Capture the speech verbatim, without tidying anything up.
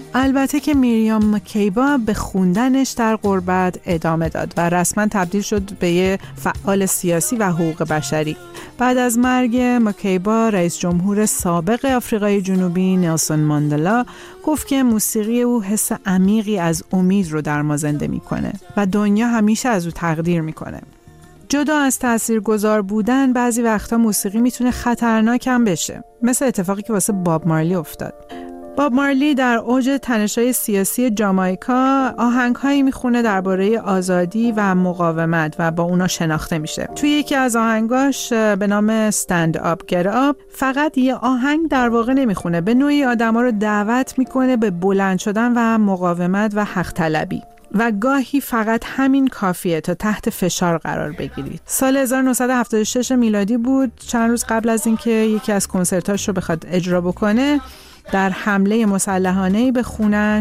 البته که میریام مکیبا به خوندنش در غربت ادامه داد و رسما تبدیل شد به یه فعال سیاسی و حقوق بشری. بعد از مرگ مکیبا، رئیس جمهور سابق آفریقای جنوبی نلسون ماندلا گفت که موسیقی او حس عمیقی از امید رو در ما زنده میکنه و دنیا همیشه از او تقدیر میکنه. جدا از تاثیرگذار بودن، بعضی وقتا موسیقی میتونه خطرناک هم بشه، مثل اتفاقی که واسه باب مارلی افتاد. باب مارلی در اوج تنش‌های سیاسی جامائیکا آهنگ‌هایی میخونه درباره آزادی و مقاومت و با اونا شناخته میشه. توی یکی از آهنگاش به نام ستند آپ گت آپ فقط یه آهنگ در واقع نمیخونه، به نوعی آدما رو دعوت میکنه به بلند شدن و مقاومت و حق طلبی و گاهی فقط همین کافیه تا تحت فشار قرار بگیرید. سال هزار و نهصد و هفتاد و شش میلادی بود، چند روز قبل از اینکه یکی از کنسرتاش رو بخواد اجرا بکنه، در حمله مسلحانه‌ای به خونش